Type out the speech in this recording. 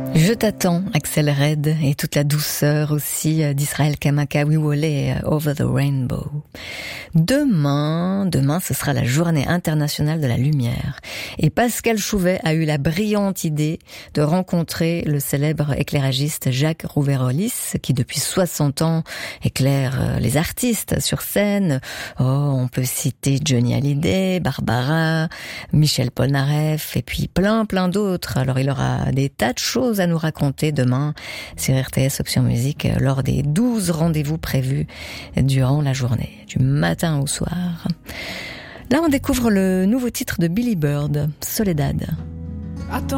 Je t'attends, Axel Red, et toute la douceur aussi d'Israël Kamaka Wiwole, Over the Rainbow. Demain, ce sera la journée internationale de la lumière. Et Pascal Chouvet a eu la brillante idée de rencontrer le célèbre éclairagiste Jacques Rouvérolis, qui depuis 60 ans éclaire les artistes sur scène. Oh, on peut citer Johnny Hallyday, Barbara, Michel Polnareff, et puis plein d'autres. Alors il aura des tas de choses à nous raconter demain sur RTS Option Musique lors des 12 rendez-vous prévus durant la journée, du matin au soir. Là, on découvre le nouveau titre de Billy Bird, Soledad. Attends.